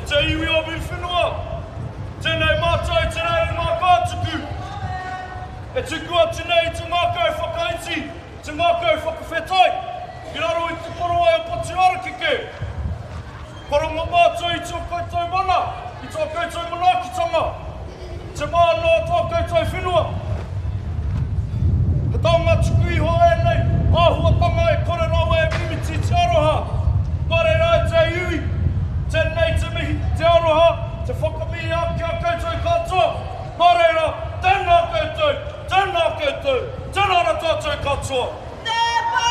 te iwi o mi whenua. Tēnei mātai te rei mā kātuku. E tuku atu nei te mākau whakaiti, te mākau whakawhetai. I raro i te poro ai o poti arakeke. Paronga mātai i tō koutou mana, i tō koutou manaakitanga. Te māna o tō koutou whenua.